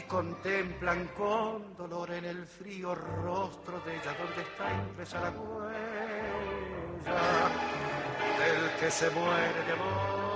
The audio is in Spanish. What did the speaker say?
contemplan con dolor en el frío rostro de ella donde está impresa la huella del que se muere de amor.